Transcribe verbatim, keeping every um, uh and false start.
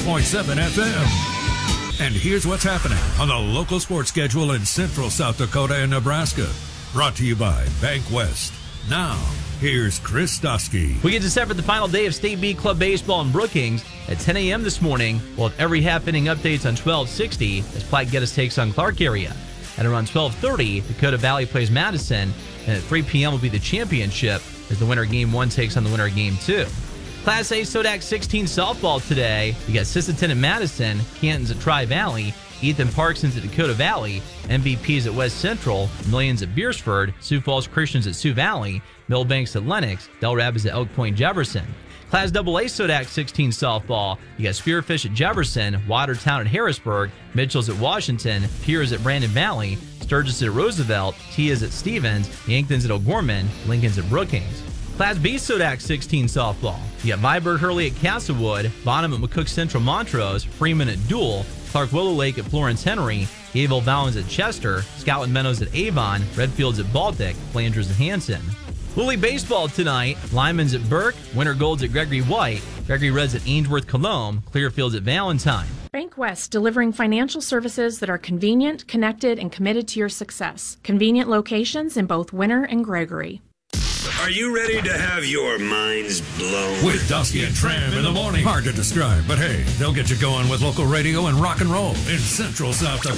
point seven F M. And here's what's happening on the local sports schedule in Central South Dakota and Nebraska. Brought to you by Bank West. Now, here's Chris Stosky. We get to set for the final day of State B Club Baseball in Brookings at ten a.m. this morning. We'll have every half-inning updates on twelve sixty as Platte Geddes takes on Clark area. And around twelve thirty, Dakota Valley plays Madison. And at three p.m. will be the championship as the winner of Game one takes on the winner of Game two. Class A Sodak sixteen softball today. You got Sisseton at Madison, Canton's at Tri-Valley, Ethan Parkson's at Dakota Valley, M V P's at West Central, Millions at Beersford, Sioux Falls Christians at Sioux Valley, Millbanks at Lennox, Del Rapids at Elk Point Jefferson. Class double A Sodak sixteen softball. You got Spearfish at Jefferson, Watertown at Harrisburg, Mitchell's at Washington, Piers at Brandon Valley, Sturgis at Roosevelt, Tia's at Stevens, Yankton's at O'Gorman, Lincoln's at Brookings. Class B Sodak sixteen softball. You got Viborg Hurley at Castlewood, Bonham at McCook Central Montrose, Freeman at Dual, Clark Willow Lake at Florence Henry, Gayville Valens at Chester, Scotland Meadows at Avon, Redfields at Baltic, Flanders at Hanson. Lily Baseball tonight, Lyman's at Burke, Winter Golds at Gregory White, Gregory Reds at Ainsworth Colombe, Clearfields at Valentine. Bank West, delivering financial services that are convenient, connected, and committed to your success. Convenient locations in both Winter and Gregory. Are you ready to have your minds blown? With Dusty and Tram in the morning. Hard to describe, but hey, they'll get you going with local radio and rock and roll in Central South Dakota.